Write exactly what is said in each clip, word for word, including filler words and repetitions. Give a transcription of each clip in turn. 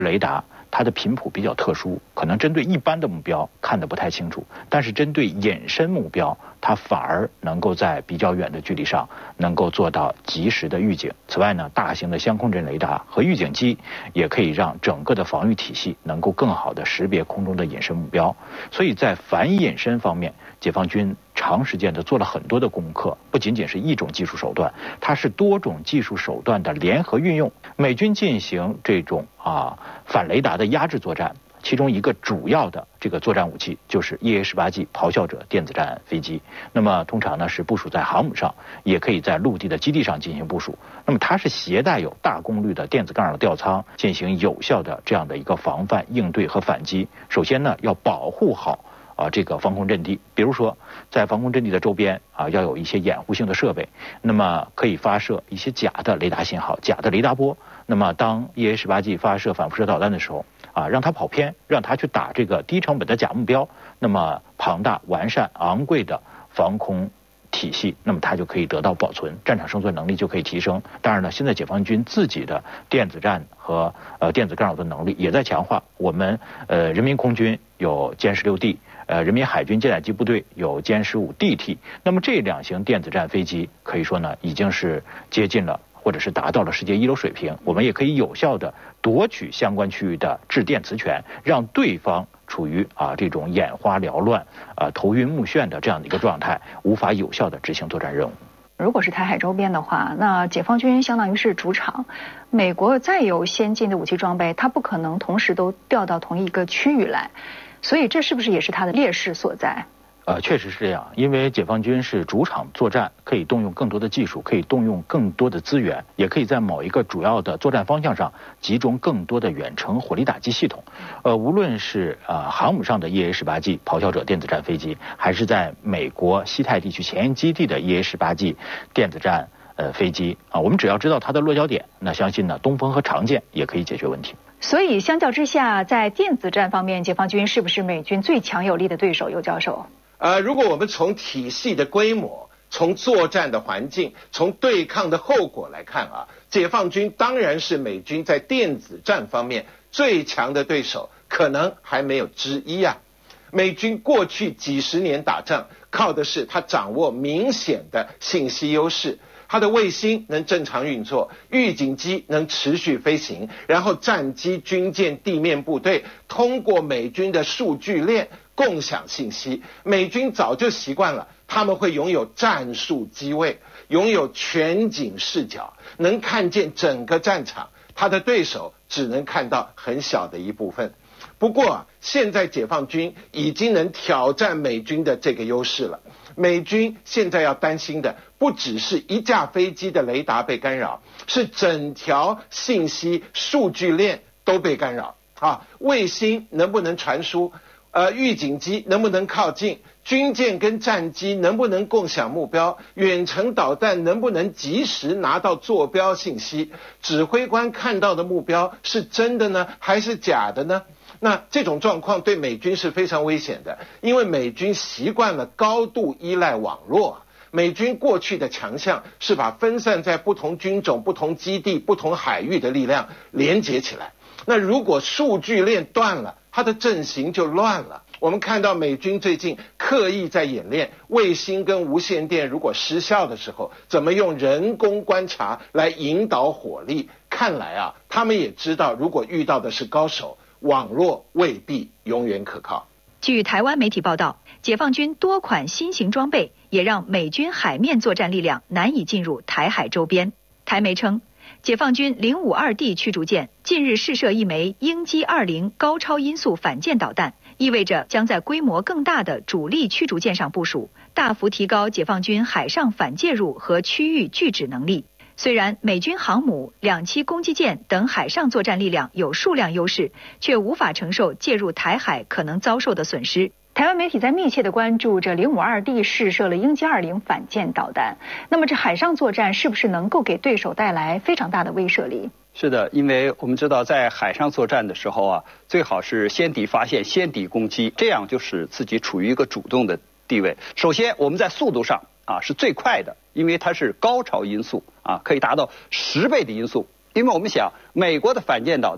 雷达它的频谱比较特殊，可能针对一般的目标看得不太清楚，但是针对隐身目标，它反而能够在比较远的距离上能够做到及时的预警。此外呢，大型的相控阵雷达和预警机也可以让整个的防御体系能够更好的识别空中的隐身目标。所以在反隐身方面，解放军长时间的做了很多的功课，不仅仅是一种技术手段，它是多种技术手段的联合运用。美军进行这种啊反雷达的压制作战，其中一个主要的这个作战武器就是 E A 十八 G 咆哮者电子战飞机。那么通常呢是部署在航母上，也可以在陆地的基地上进行部署。那么它是携带有大功率的电子干扰吊舱，进行有效的这样的一个防范、应对和反击。首先呢要保护好啊，这个防空阵地，比如说在防空阵地的周边啊，要有一些掩护性的设备，那么可以发射一些假的雷达信号、假的雷达波。那么当 E A 十八 G 发射反辐射导弹的时候啊，让它跑偏，让它去打这个低成本的假目标，那么庞大、完善、昂贵的防空体系，那么它就可以得到保存，战场生存能力就可以提升。当然了，现在解放军自己的电子战和呃电子干扰的能力也在强化。我们呃人民空军有歼十六 D， 呃人民海军舰载机部队有歼十五 D T。那么这两型电子战飞机可以说呢，已经是接近了，或者是达到了世界一流水平。我们也可以有效的夺取相关区域的制电磁权，让对方处于啊这种眼花缭乱、啊头晕目眩的这样的一个状态，无法有效的执行作战任务。 如果是台海周边的话，那解放军相当于是主场，美国再有先进的武器装备，它不可能同时都调到同一个区域来，所以这是不是也是它的劣势所在？ 呃，确实是这样，因为解放军是主场作战，可以动用更多的技术，可以动用更多的资源，也可以在某一个主要的作战方向上集中更多的远程火力打击系统。呃，无论是呃航母上的 E A 十八 G 咆哮者电子战飞机，还是在美国西太地区前沿基地的 E A 十八 G 电子战呃飞机啊，我们只要知道它的落脚点，那相信呢东风和长剑也可以解决问题。 所以相较之下，在电子战方面，解放军是不是美军最强有力的对手？尤教授。 呃，如果我们从体系的规模、从作战的环境、从对抗的后果来看啊，解放军当然是美军在电子战方面最强的对手，可能还没有之一啊。美军过去几十年打仗，靠的是他掌握明显的信息优势。它的卫星能正常运作，预警机能持续飞行，然后战机、军舰、地面部队通过美军的数据链共享信息。美军早就习惯了，他们会拥有战术机位，拥有全景视角，能看见整个战场，他的对手只能看到很小的一部分。不过啊，现在解放军已经能挑战美军的这个优势了。美军现在要担心的不只是一架飞机的雷达被干扰，是整条信息数据链都被干扰啊！卫星能不能传输？呃，预警机能不能靠近？军舰跟战机能不能共享目标？远程导弹能不能及时拿到坐标信息？指挥官看到的目标是真的呢，还是假的呢？那这种状况对美军是非常危险的，因为美军习惯了高度依赖网络。美军过去的强项是把分散在不同军种、不同基地、不同海域的力量连接起来。那如果数据链断了，它的阵型就乱了。我们看到美军最近刻意在演练卫星跟无线电如果失效的时候，怎么用人工观察来引导火力。看来啊，他们也知道，如果遇到的是高手，网络未必永远可靠。 据台湾媒体报道，解放军多款新型装备也让美军海面作战力量难以进入台海周边。台媒称，解放军零五二 D 驱逐舰近日试射一枚鹰击二零高超音速反舰导弹，意味着将在规模更大的主力驱逐舰上部署，大幅提高解放军海上反介入和区域拒止能力。虽然美军航母、两栖攻击舰等海上作战力量有数量优势，却无法承受介入台海可能遭受的损失。台湾媒体在密切地关注着零五二 D 试射了鹰击二零反舰导弹，那么这海上作战是不是能够给对手带来非常大的威慑力？ 是的，因为我们知道在海上作战的时候啊，最好是先敌发现、先敌攻击，这样就使自己处于一个主动的地位。首先，我们在速度上啊是最快的，因为它是高超音速啊，可以达到十倍的音速。因为我们想，美国的反舰导弹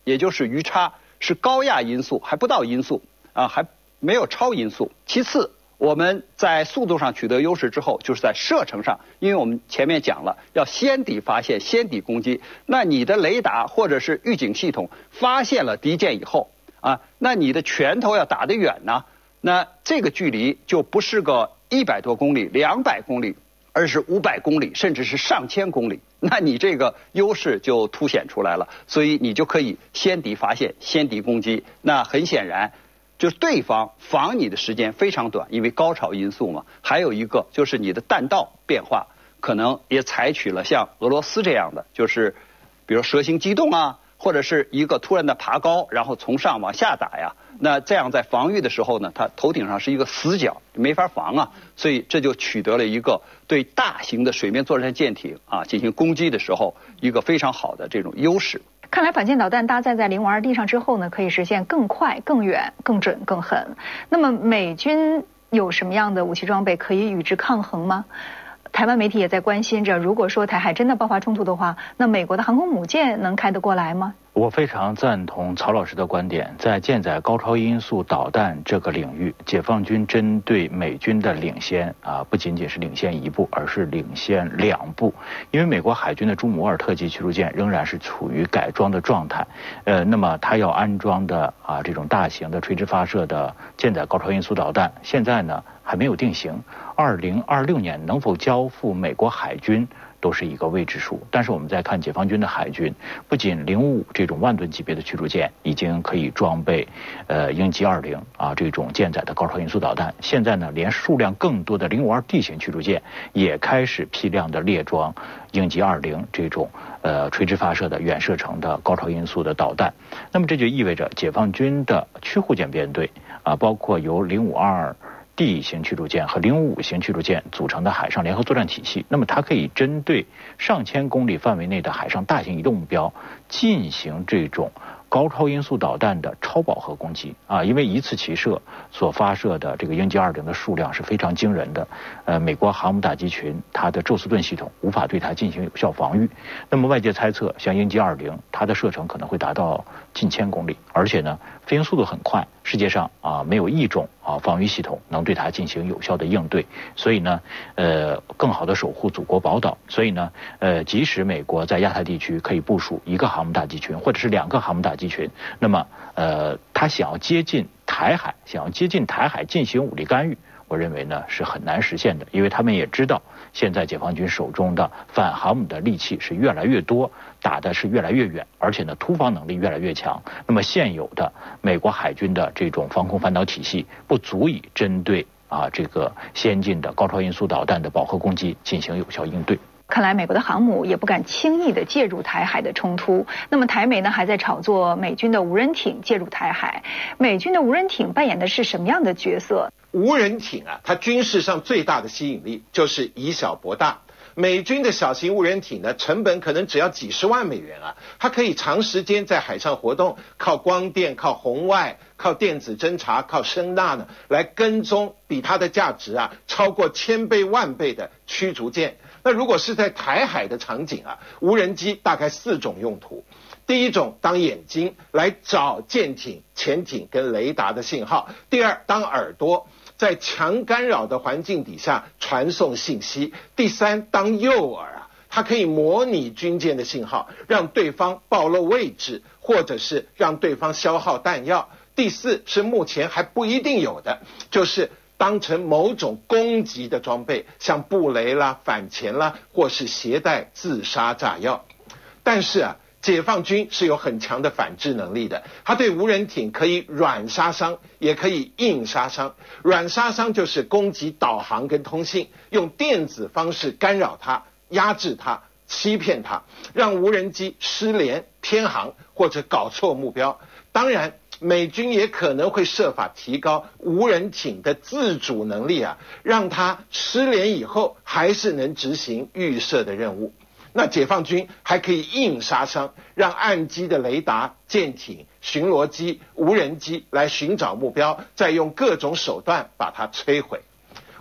也就是余差，是高压音速，还不到音速啊，还没有超音速。其次，我们在速度上取得优势之后，就是在射程上，因为我们前面讲了，要先敌发现，先敌攻击。那你的雷达或者是预警系统发现了敌舰以后啊，那你的拳头要打得远呢，那这个距离就不是个一百多公里、两百公里，而是五百公里，甚至是上千公里。那你这个优势就凸显出来了，所以你就可以先敌发现，先敌攻击。那很显然，就是对方防你的时间非常短，因为高潮因素嘛。还有一个就是你的弹道变化，可能也采取了像俄罗斯这样的，就是比如蛇形机动啊，或者是一个突然的爬高，然后从上往下打呀。那这样在防御的时候呢，它头顶上是一个死角，没法防啊。所以这就取得了一个对大型的水面作战舰艇啊进行攻击的时候一个非常好的这种优势。 看来反舰导弹搭载在零五二 D 上之后呢，可以实现更快、更远、更准、更狠。那么美军有什么样的武器装备可以与之抗衡吗？台湾媒体也在关心着，如果说台海真的爆发冲突的话，那美国的航空母舰能开得过来吗？ 我非常赞同曹老师的观点，在舰载高超音速导弹这个领域，解放军针对美军的领先啊，不仅仅是领先一步，而是领先两步。因为美国海军的朱姆尔特级驱逐舰仍然是处于改装的状态，呃，那么它要安装的啊这种大型的垂直发射的舰载高超音速导弹，现在呢还没有定型。二零二六年能否交付美国海军都是一个未知数。但是我们再看解放军的海军，不仅零五五这种万吨级别的驱逐舰已经可以装备呃鹰击二零啊这种舰载的高超音速导弹，现在呢连数量更多的零五二 D 型驱逐舰也开始批量的列装鹰击二零这种呃垂直发射的远射程的高超音速的导弹。那么这就意味着解放军的驱护舰编队啊，包括由零五二D 型驱逐舰和零五五型驱逐舰组成的海上联合作战体系，那么它可以针对上千公里范围内的海上大型移动目标进行这种高超音速导弹的超饱和攻击啊，因为一次齐射所发射的这个鹰击二零的数量是非常惊人的，呃，美国航母打击群它的宙斯盾系统无法对它进行有效防御。那么外界猜测，像鹰击二零，它的射程可能会达到近千公里，而且呢，飞行速度很快，世界上啊没有一种啊防御系统能对它进行有效的应对，所以呢，呃，更好的守护祖国宝岛。所以呢，呃，即使美国在亚太地区可以部署一个航母打击群或者是两个航母打击群，那么呃，他想要接近台海，想要接近台海进行武力干预，我认为呢是很难实现的，因为他们也知道现在解放军手中的反航母的利器是越来越多，打的是越来越远，而且呢突防能力越来越强。那么现有的美国海军的这种防空反导体系不足以针对啊这个先进的高超音速导弹的饱和攻击进行有效应对。 看来美国的航母也不敢轻易的介入台海的冲突。那么台美呢还在炒作美军的无人艇介入台海，美军的无人艇扮演的是什么样的角色？ 无人艇啊，它军事上最大的吸引力就是以小博大。美军的小型无人艇呢，成本可能只要几十万美元啊，它可以长时间在海上活动，靠光电、靠红外、靠电子侦察、靠声呐呢，来跟踪比它的价值啊超过千倍万倍的驱逐舰。那如果是在台海的场景啊，无人机大概四种用途。第一种当眼睛来找舰艇、潜艇跟雷达的信号；第二当耳朵，在强干扰的环境底下传送信息；第三当诱饵啊，它可以模拟军舰的信号，让对方暴露位置，或者是让对方消耗弹药；第四是目前还不一定有的，就是当成某种攻击的装备，像布雷啦、反潜啦，或是携带自杀炸药。但是啊，解放军是有很强的反制能力的，它对无人艇可以软杀伤，也可以硬杀伤。软杀伤就是攻击导航跟通信，用电子方式干扰它、压制它、欺骗它，让无人机失联、偏航或者搞错目标。当然美军也可能会设法提高无人艇的自主能力啊，让它失联以后还是能执行预设的任务。那解放军还可以硬杀伤，让岸基的雷达、舰艇、巡逻机、无人机来寻找目标，再用各种手段把它摧毁。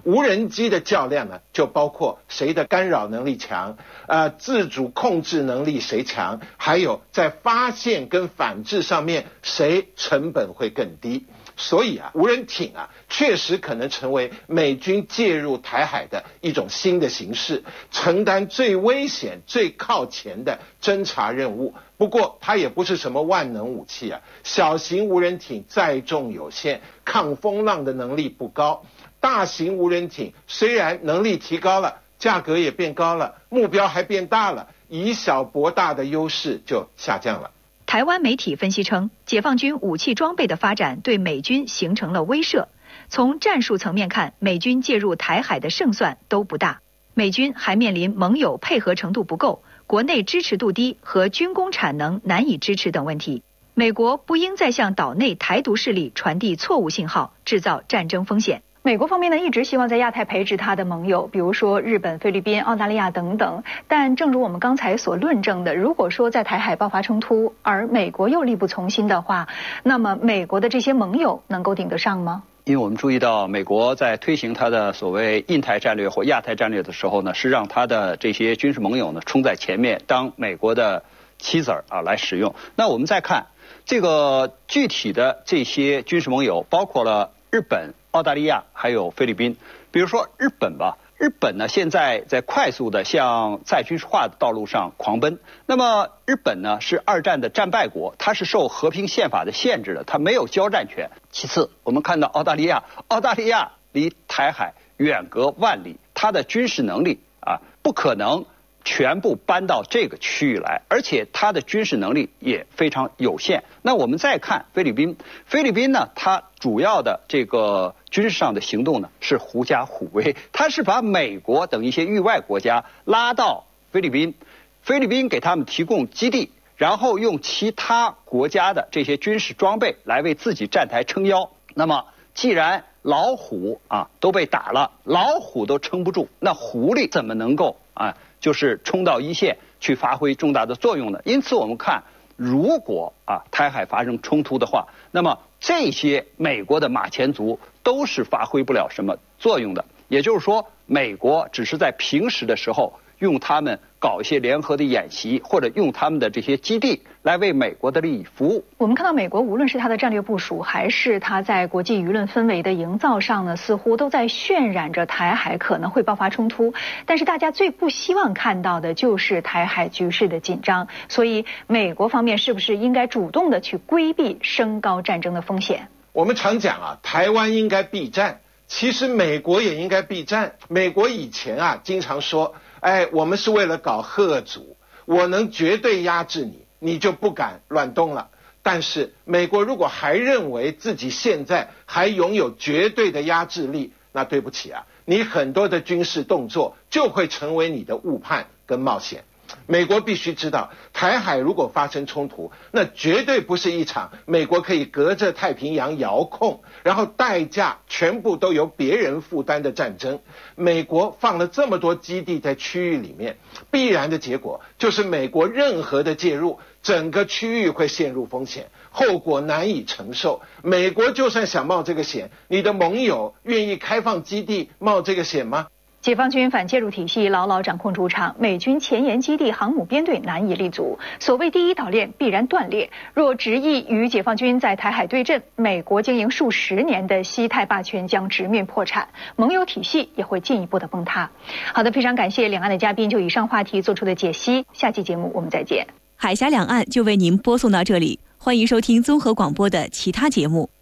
无人机的较量呢，就包括谁的干扰能力强，呃，自主控制能力谁强，还有在发现跟反制上面谁成本会更低。所以啊，无人艇啊，确实可能成为美军介入台海的一种新的形式，承担最危险、最靠前的侦察任务。不过，它也不是什么万能武器啊，小型无人艇载重有限，抗风浪的能力不高。大型无人艇虽然能力提高了，价格也变高了，目标还变大了，以小博大的优势就下降了。 台湾媒体分析称，解放军武器装备的发展对美军形成了威慑。从战术层面看，美军介入台海的胜算都不大。美军还面临盟友配合程度不够、国内支持度低和军工产能难以支持等问题。美国不应再向岛内台独势力传递错误信号，制造战争风险。美国方面呢，一直希望在亚太培植他的盟友，比如说日本、菲律宾、澳大利亚等等。但正如我们刚才所论证的，如果说在台海爆发冲突，而美国又力不从心的话，那么美国的这些盟友能够顶得上吗？ 因为我们注意到，美国在推行它的所谓印太战略或亚太战略的时候呢，是让它的这些军事盟友呢冲在前面，当美国的棋子儿啊来使用。那我们再看这个具体的这些军事盟友，包括了日本、澳大利亚还有菲律宾。比如说日本吧，日本呢现在在快速的向再军事化的道路上狂奔。那么日本呢是二战的战败国，它是受和平宪法的限制的，它没有交战权。其次，我们看到澳大利亚，澳大利亚离台海远隔万里，它的军事能力啊不可能全部搬到这个区域来，而且它的军事能力也非常有限。那我们再看菲律宾，菲律宾呢，它主要的这个军事上的行动呢是狐假虎威，它是把美国等一些域外国家拉到菲律宾，菲律宾给他们提供基地，然后用其他国家的这些军事装备来为自己站台撑腰。那么既然老虎啊都被打了，老虎都撑不住，那狐狸怎么能够啊就是冲到一线去发挥重大的作用呢？因此我们看，如果啊台海发生冲突的话，那么这些美国的马前卒都是发挥不了什么作用的。也就是说，美国只是在平时的时候用他们搞一些联合的演习，或者用他们的这些基地来为美国的利益服务。 我们看到美国无论是它的战略部署，还是它在国际舆论氛围的营造上呢，似乎都在渲染着台海可能会爆发冲突。但是大家最不希望看到的就是台海局势的紧张，所以美国方面是不是应该主动的去规避升高战争的风险？ 我们常讲啊，台湾应该避战，其实美国也应该避战。美国以前啊经常说，哎，我们是为了搞吓阻，我能绝对压制你，你就不敢乱动了。但是美国如果还认为自己现在还拥有绝对的压制力，那对不起啊，你很多的军事动作就会成为你的误判跟冒险。美国必须知道，台海如果发生冲突，那绝对不是一场美国可以隔着太平洋遥控，然后代价全部都由别人负担的战争。美国放了这么多基地在区域里面，必然的结果就是美国任何的介入，整个区域会陷入风险，后果难以承受。美国就算想冒这个险，你的盟友愿意开放基地冒这个险吗？ 解放军反介入体系牢牢掌控主场，美军前沿基地航母编队难以立足。所谓第一岛链必然断裂，若执意与解放军在台海对阵，美国经营数十年的西太霸权将直面破产，盟友体系也会进一步的崩塌。好的，非常感谢两岸的嘉宾就以上话题做出的解析，下期节目我们再见。 海峡两岸就为您播送到这里，欢迎收听综合广播的其他节目。